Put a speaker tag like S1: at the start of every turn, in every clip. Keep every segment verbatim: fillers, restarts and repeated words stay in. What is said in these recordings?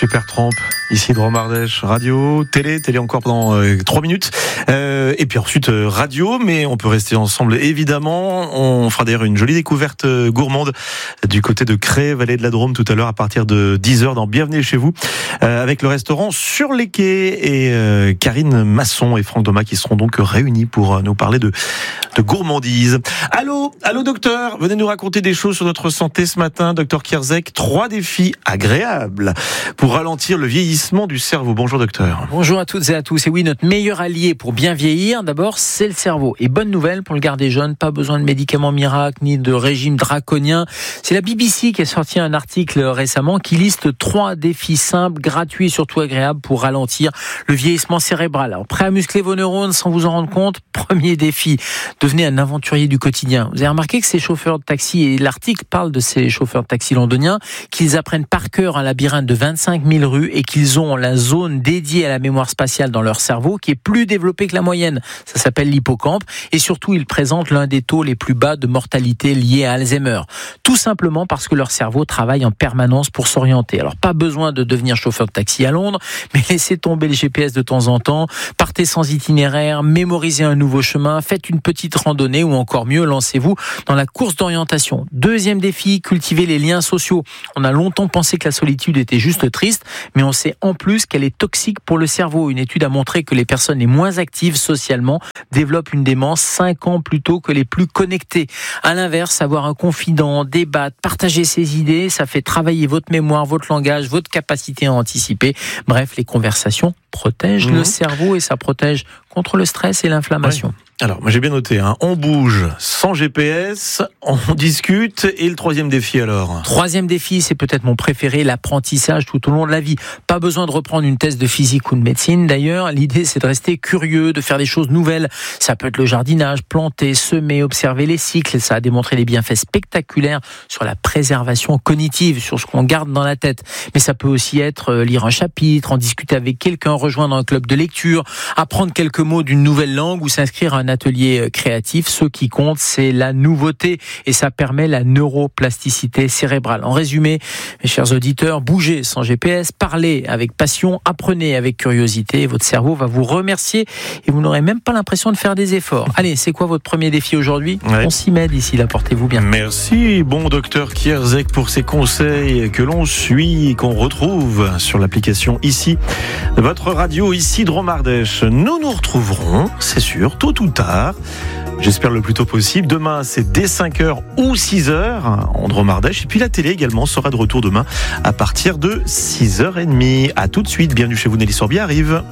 S1: Supertramp, ici de Romardèche, radio, télé, télé encore pendant euh, trois minutes, euh, et puis ensuite euh, radio, mais on peut rester ensemble évidemment. On fera d'ailleurs une jolie découverte euh, gourmande du côté de Cré, vallée de la Drôme, tout à l'heure à partir de dix heures dans Bienvenue chez vous, euh, avec le restaurant Sur les Quais et euh, Karine Masson et Franck Domat qui seront donc réunis pour euh, nous parler de, de gourmandise. Allô, allô docteur, venez nous raconter des choses sur notre santé ce matin, docteur Kierzek. Trois défis agréables pour ralentir le vieillissement du cerveau. Bonjour docteur.
S2: Bonjour à toutes et à tous. Et oui, notre meilleur allié pour bien vieillir, d'abord, c'est le cerveau. Et bonne nouvelle pour le garder jeune, pas besoin de médicaments miracles ni de régime draconien. C'est la B B C qui a sorti un article récemment qui liste trois défis simples, gratuits et surtout agréables pour ralentir le vieillissement cérébral. Alors, prêt à muscler vos neurones sans vous en rendre compte? Premier défi, devenez un aventurier du quotidien. Vous avez remarqué que ces chauffeurs de taxi, et l'article parle de ces chauffeurs de taxi londoniens, qu'ils apprennent par cœur un labyrinthe de vingt-cinq mille rues et qu'ils ont la zone dédiée à la mémoire spatiale dans leur cerveau qui est plus développée que la moyenne. Ça s'appelle l'hippocampe et surtout ils présentent l'un des taux les plus bas de mortalité liés à Alzheimer. Tout simplement parce que leur cerveau travaille en permanence pour s'orienter. Alors pas besoin de devenir chauffeur de taxi à Londres, mais laissez tomber le G P S de temps en temps, partez sans itinéraire, mémorisez un nouveau chemin, faites une petite randonnée ou encore mieux, lancez-vous dans la course d'orientation. Deuxième défi, cultivez les liens sociaux. On a longtemps pensé que la solitude était juste triste, mais on sait en plus qu'elle est toxique pour le cerveau. Une étude a montré que les personnes les moins actives socialement développent une démence cinq ans plus tôt que les plus connectées. À l'inverse, avoir un confident, débattre, partager ses idées, ça fait travailler votre mémoire, votre langage, votre capacité à anticiper. Bref, les conversations protègent mmh. le cerveau et ça protège contre le stress et l'inflammation.
S1: Ouais. Alors, moi j'ai bien noté, hein. On bouge sans G P S, on discute, et le troisième défi alors?
S2: Troisième défi, c'est peut-être mon préféré, l'apprentissage tout au long de la vie. Pas besoin de reprendre une thèse de physique ou de médecine d'ailleurs, l'idée c'est de rester curieux, de faire des choses nouvelles. Ça peut être le jardinage, planter, semer, observer les cycles, ça a démontré des bienfaits spectaculaires sur la préservation cognitive, sur ce qu'on garde dans la tête. Mais ça peut aussi être lire un chapitre, en discuter avec quelqu'un, rejoindre un club de lecture, apprendre quelques mots d'une nouvelle langue ou s'inscrire à un atelier créatif. Ce qui compte, c'est la nouveauté et ça permet la neuroplasticité cérébrale. En résumé, mes chers auditeurs, bougez sans G P S, parlez avec passion, apprenez avec curiosité et votre cerveau va vous remercier et vous n'aurez même pas l'impression de faire des efforts. Allez, c'est quoi votre premier défi aujourd'hui? ouais. On s'y met d'ici là, portez-vous bien.
S1: Merci, bon docteur Kierzek, pour ces conseils que l'on suit et qu'on retrouve sur l'application ici, votre radio ici de Romardèche. Nous nous retrouverons, c'est sûr, tôt ou tard. J'espère le plus tôt possible. Demain, c'est dès cinq heures ou six heures en Romardèche. Et puis la télé également sera de retour demain à partir de six heures trente. À tout de suite. Bienvenue chez vous, Nelly Sorbier arrive.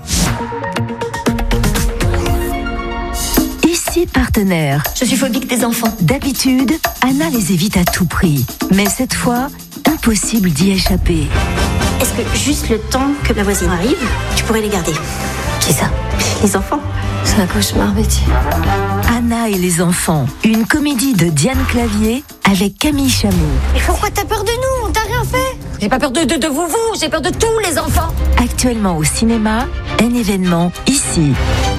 S3: Ici Partenaire.
S4: Je suis phobique des enfants.
S3: D'habitude, Anna les évite à tout prix. Mais cette fois, impossible d'y échapper.
S4: Est-ce que juste le temps que ma voisine arrive, tu pourrais les garder?
S3: Qui ça?
S4: Les enfants.
S3: C'est un cauchemar, Betty. Anna et les enfants, une comédie de Diane Clavier avec Camille Chamou.
S4: Mais pourquoi t'as peur de nous? On t'a rien fait. J'ai pas peur de, de, de vous, vous, j'ai peur de tous les enfants.
S3: Actuellement au cinéma, un événement ici.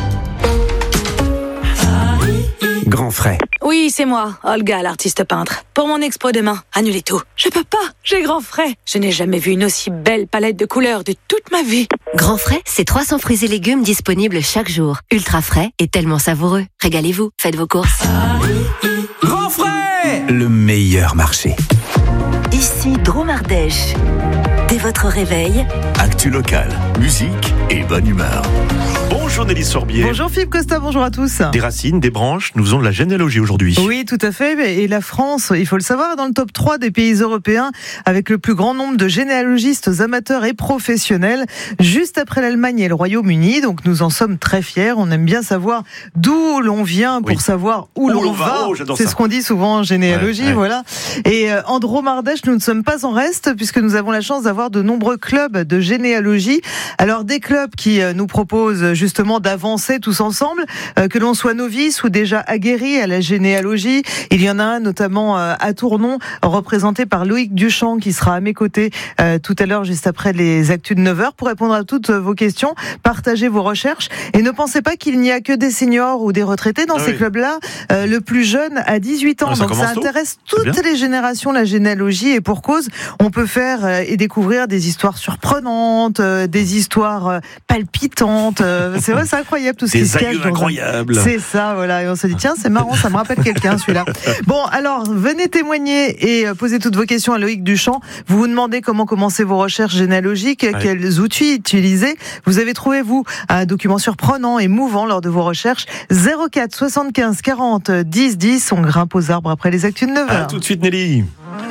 S5: Grand frais.
S6: Oui, c'est moi, Olga, l'artiste peintre. Pour mon expo demain, annulez tout. Je peux pas, j'ai grand frais. Je n'ai jamais vu une aussi belle palette de couleurs de toute ma vie.
S7: Grand frais, c'est trois cents fruits et légumes disponibles chaque jour. Ultra frais et tellement savoureux. Régalez-vous, faites vos courses.
S5: Grand frais, le meilleur marché.
S3: Ici Dromardèche. Dès votre réveil,
S8: actu local, musique et bonne humeur.
S1: Bonjour Nelly Sorbier.
S9: Bonjour Philippe Costa, bonjour à tous.
S1: Des racines, des branches, nous faisons de la généalogie aujourd'hui.
S9: Oui, tout à fait. Et la France, il faut le savoir, est dans le top trois des pays européens avec le plus grand nombre de généalogistes amateurs et professionnels, juste après l'Allemagne et le Royaume-Uni. Donc nous en sommes très fiers. On aime bien savoir d'où l'on vient pour oui. savoir où, où l'on, l'on va. Oh, c'est ça. Ce qu'on dit souvent en généalogie, ouais, ouais. voilà. Et euh, en Dromardèche, nous ne sommes pas en reste puisque nous avons la chance d'avoir de nombreux clubs de généalogie. Alors des clubs qui euh, nous proposent justement d'avancer tous ensemble, euh, que l'on soit novice ou déjà aguerri à la généalogie. Il y en a un notamment euh, à Tournon, représenté par Loïc Duchamp, qui sera à mes côtés euh, tout à l'heure, juste après les actus de neuf heures, pour répondre à toutes vos questions, partager vos recherches. Et ne pensez pas qu'il n'y a que des seniors ou des retraités dans ah ces oui. clubs-là. Euh, le plus jeune a dix-huit ans, ah, ça donc ça intéresse tôt. toutes les générations, la généalogie, et pour cause, on peut faire euh, et découvrir des histoires surprenantes, euh, des histoires euh, palpitantes. Euh, c'est vrai, c'est incroyable tout ce
S1: des
S9: qui se cache. Dans
S1: incroyables.
S9: Un... C'est ça, voilà. Et on se dit, tiens, c'est marrant, ça me rappelle quelqu'un, celui-là. Bon, alors, venez témoigner et poser toutes vos questions à Loïc Duchamp. Vous vous demandez comment commencer vos recherches généalogiques, ouais. quels outils utiliser. Vous avez trouvé, vous, un document surprenant, émouvant lors de vos recherches. zéro quatre soixante-quinze quarante dix dix. On grimpe aux arbres après les actus de neuf heures.
S1: À tout de suite, Nelly.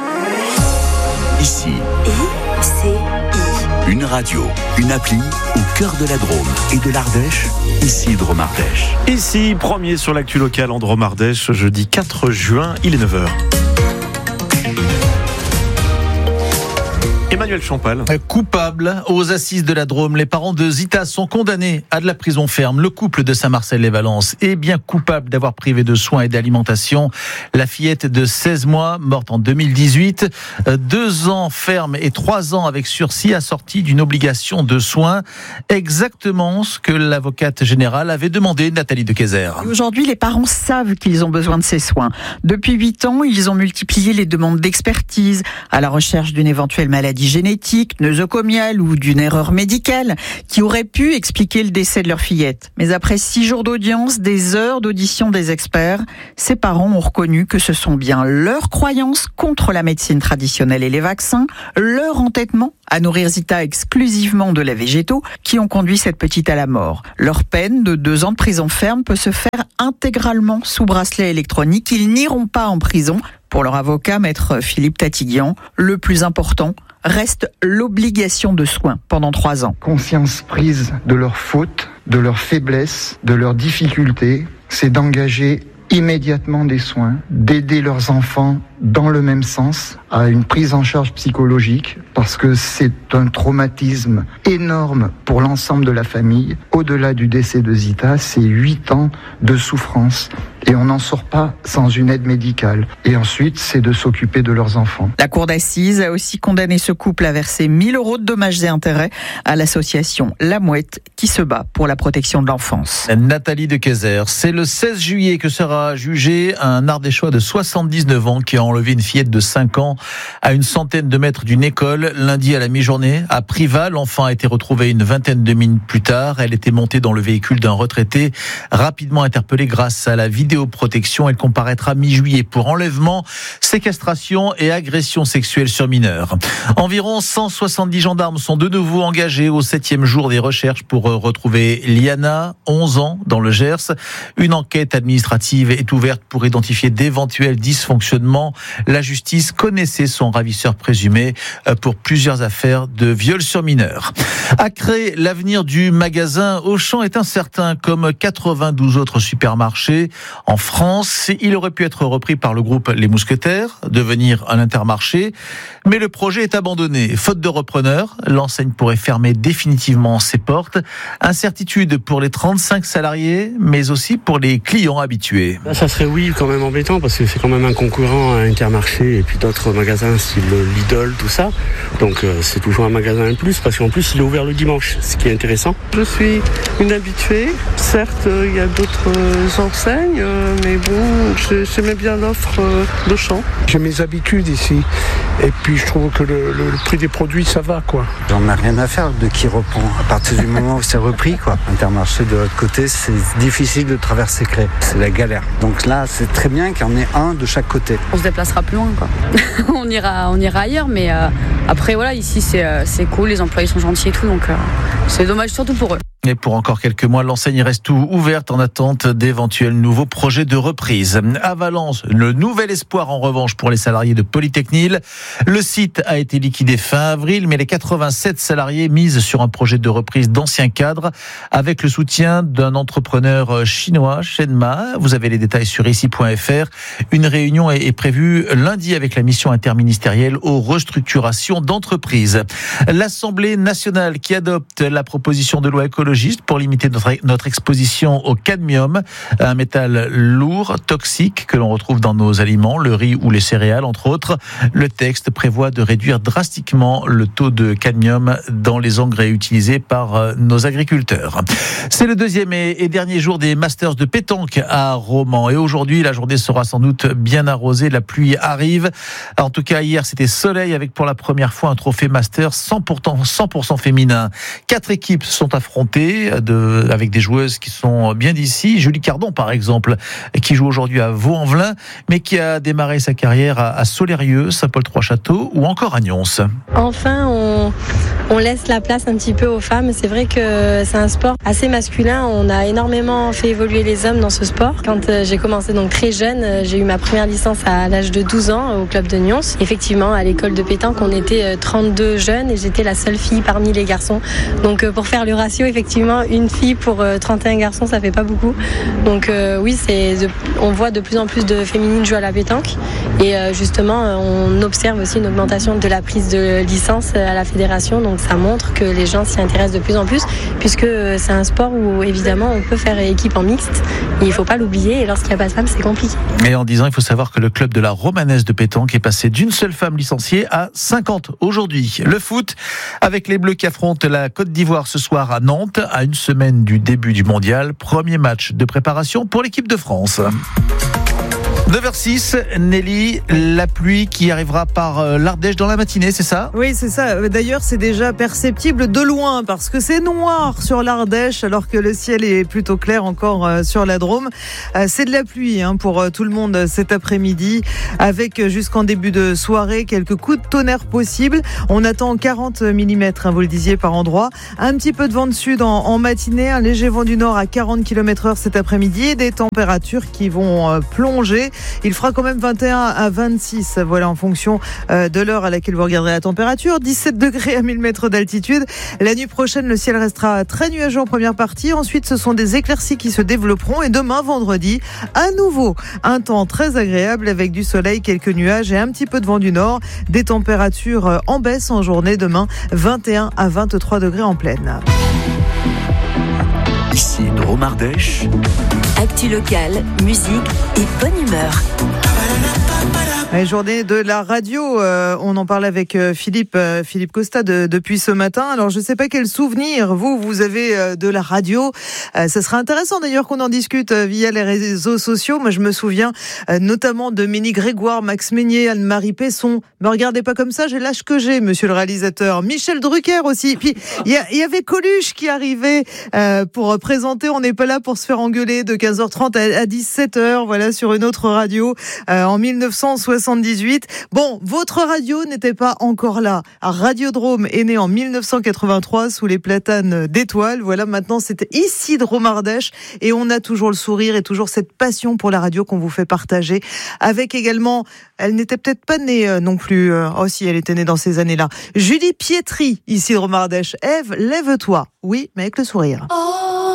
S8: Ici.
S3: I C I.
S8: Une radio, une appli au cœur de la Drôme et de l'Ardèche. Ici, Drôme Ardèche.
S1: Ici, premier sur l'actu locale en Drôme Ardèche, jeudi quatre juin, il est neuf heures. Emmanuel Champal.
S10: Coupable aux assises de la Drôme, les parents de Zita sont condamnés à de la prison ferme. Le couple de Saint-Marcel-les-Valences est bien coupable d'avoir privé de soins et d'alimentation la fillette de seize mois, morte en deux mille dix-huit. Deux ans ferme et trois ans avec sursis, assortis d'une obligation de soins. Exactement ce que l'avocate générale avait demandé, Nathalie de Keyser.
S11: Aujourd'hui, les parents savent qu'ils ont besoin de ces soins. Depuis huit ans, ils ont multiplié les demandes d'expertise à la recherche d'une éventuelle maladie génétique, nosocomiale ou d'une erreur médicale qui aurait pu expliquer le décès de leur fillette. Mais après six jours d'audience, des heures d'audition des experts, ces parents ont reconnu que ce sont bien leurs croyances contre la médecine traditionnelle et les vaccins, leur entêtement à nourrir Zita exclusivement de lait végétaux qui ont conduit cette petite à la mort. Leur peine de deux ans de prison ferme peut se faire intégralement sous bracelet électronique. Ils n'iront pas en prison. Pour leur avocat, maître Philippe Tatiguian, le plus important reste l'obligation de soins pendant trois ans.
S12: Conscience prise de leurs fautes, de leurs faiblesses, de leurs difficultés, c'est d'engager immédiatement des soins, d'aider leurs enfants dans le même sens à une prise en charge psychologique parce que c'est un traumatisme énorme pour l'ensemble de la famille. Au-delà du décès de Zita, c'est huit ans de souffrance et on n'en sort pas sans une aide médicale. Et ensuite, c'est de s'occuper de leurs enfants.
S11: La cour d'assises a aussi condamné ce couple à verser mille euros de dommages et intérêts à l'association La Mouette qui se bat pour la protection de l'enfance.
S10: Nathalie de Keyser, c'est le seize juillet que sera jugé un Ardéchois de soixante-dix-neuf ans qui a enlevé une fillette de cinq ans à une centaine de mètres d'une école. Lundi à la mi-journée, à Privas, l'enfant a été retrouvé une vingtaine de minutes plus tard. Elle était montée dans le véhicule d'un retraité. Rapidement interpellée grâce à la vidéoprotection, elle comparaîtra mi-juillet pour enlèvement, séquestration et agression sexuelle sur mineurs. Environ cent soixante-dix gendarmes sont de nouveau engagés au septième jour des recherches pour retrouver Liana, onze ans, dans le Gers. Une enquête administrative est ouverte pour identifier d'éventuels dysfonctionnements. La justice connaissait son ravisseur présumé pour plusieurs affaires de viol sur mineurs. À Cré, l'avenir du magasin Auchan est incertain, comme quatre-vingt-douze autres supermarchés en France. Il aurait pu être repris par le groupe Les Mousquetaires, devenir un Intermarché, mais le projet est abandonné. Faute de repreneur, l'enseigne pourrait fermer définitivement ses portes. Incertitude pour les trente-cinq salariés, mais aussi pour les clients habitués.
S13: Ça serait oui quand même embêtant parce que c'est quand même un concurrent à Intermarché et puis d'autres magasins style Lidl, tout ça. Donc euh, c'est toujours un magasin en plus parce qu'en plus il est ouvert le dimanche, ce qui est intéressant.
S14: Je suis une habituée. Certes, euh, il y a d'autres euh, enseignes, euh, mais bon, j'aimais bien l'offre euh, d'Auchan.
S15: J'ai mes habitudes ici et puis je trouve que le, le, le prix des produits ça va quoi.
S16: J'en ai rien à faire de qui reprend. À partir du moment où c'est repris quoi. Intermarché de l'autre côté, c'est difficile de traverser Cré. C'est la galère. Donc là, c'est très bien qu'il y en ait un de chaque côté.
S17: On se déplacera plus loin quoi. on ira, on ira ailleurs, mais euh, après voilà, ici c'est, euh, c'est cool, les employés sont gentils et tout, donc euh, c'est dommage surtout pour eux.
S10: Et pour encore quelques mois, l'enseigne reste ouverte en attente d'éventuels nouveaux projets de reprise. À Valence, le nouvel espoir en revanche pour les salariés de Polytechnil. Le site a été liquidé fin avril, mais les quatre-vingt-sept salariés misent sur un projet de reprise d'anciens cadres avec le soutien d'un entrepreneur chinois, Shenma. Vous avez les détails sur ici point f r. Une réunion est prévue lundi avec la mission interministérielle aux restructurations d'entreprises. L'Assemblée nationale qui adopte la proposition de loi écologique écologiste pour limiter notre, notre exposition au cadmium, un métal lourd, toxique, que l'on retrouve dans nos aliments, le riz ou les céréales, entre autres. Le texte prévoit de réduire drastiquement le taux de cadmium dans les engrais utilisés par nos agriculteurs. C'est le deuxième et dernier jour des Masters de pétanque à Romans. Et aujourd'hui, la journée sera sans doute bien arrosée. La pluie arrive. En tout cas, hier, c'était soleil avec pour la première fois un trophée Masters cent pour cent, cent pour cent féminin. Quatre équipes sont affrontées de, avec des joueuses qui sont bien d'ici. Julie Cardon, par exemple, qui joue aujourd'hui à Vaux-en-Velin, mais qui a démarré sa carrière à, à Solérieux, Saint-Paul-Trois-Châteaux ou encore à Nyons.
S18: Enfin, on, on laisse la place un petit peu aux femmes. C'est vrai que c'est un sport assez masculin. On a énormément fait évoluer les hommes dans ce sport. Quand j'ai commencé donc très jeune, j'ai eu ma première licence à l'âge de douze ans au club de Nyons. Effectivement, à l'école de pétanque, on était trente-deux jeunes et j'étais la seule fille parmi les garçons. Donc pour faire le ratio, effectivement, une fille pour trente et un garçons, ça fait pas beaucoup. Donc euh, oui, c'est, on voit de plus en plus de féminines jouer à la pétanque et euh, justement, on observe aussi une augmentation de la prise de licence à la fédération. Donc ça montre que les gens s'y intéressent de plus en plus puisque c'est un sport où évidemment on peut faire équipe en mixte. Et il ne faut pas l'oublier et lorsqu'il n'y a pas de femme, c'est compliqué.
S10: Et en disant, il faut savoir que le club de la Romanaise de pétanque est passé d'une seule femme licenciée à cinquante aujourd'hui. Le foot, avec les Bleus qui affrontent la Côte d'Ivoire ce soir à Nantes, à une semaine du début du mondial. Premier match de préparation pour l'équipe de France. neuf heures six, Nelly, la pluie qui arrivera par l'Ardèche dans la matinée, c'est ça ?
S9: Oui, c'est ça. D'ailleurs, c'est déjà perceptible de loin parce que c'est noir sur l'Ardèche alors que le ciel est plutôt clair encore sur la Drôme. C'est de la pluie hein, pour tout le monde cet après-midi avec jusqu'en début de soirée quelques coups de tonnerre possibles. On attend quarante millimètres, hein, vous le disiez, par endroit. Un petit peu de vent de sud en, en matinée, un léger vent du nord à quarante kilomètres heure cet après-midi et des températures qui vont euh, plonger. Il fera quand même vingt et un à vingt-six, voilà, en fonction de l'heure à laquelle vous regarderez la température. dix-sept degrés à mille mètres d'altitude. La nuit prochaine, le ciel restera très nuageux en première partie. Ensuite, ce sont des éclaircies qui se développeront. Et demain, vendredi, à nouveau, un temps très agréable avec du soleil, quelques nuages et un petit peu de vent du nord. Des températures en baisse en journée. Demain, vingt et un à vingt-trois degrés en pleine.
S8: Ici Drôme Ardèche.
S3: Actu locale, musique et bonne humeur.
S9: La journée de la radio, euh, on en parle avec euh, Philippe euh, Philippe Costa de, depuis ce matin. Alors je ne sais pas quel souvenir vous vous avez euh, de la radio. Euh, ça serait intéressant d'ailleurs qu'on en discute euh, via les réseaux sociaux. Moi je me souviens euh, notamment de Ménie Grégoire, Max Meignier, Anne-Marie Pesson. Me regardez pas comme ça, j'ai l'âge que j'ai, monsieur le réalisateur. Michel Drucker aussi. Puis il y, y avait Coluche qui arrivait euh, pour présenter. On n'est pas là pour se faire engueuler de quinze heures trente à, à dix-sept heures. Voilà, sur une autre radio euh, en mille neuf cent soixante-dix-huit. Bon, votre radio n'était pas encore là. Radiodrome est né en mille neuf cent quatre-vingt-trois sous les platanes d'Étoile. Voilà, maintenant c'est ici Drôme Ardèche et on a toujours le sourire et toujours cette passion pour la radio qu'on vous fait partager. Avec également, elle n'était peut-être pas née euh, non plus. Euh, oh si, elle était née dans ces années-là. Julie Pietri, ici Drôme Ardèche. Ève, lève-toi. Oui, mais avec le sourire.
S19: Oh.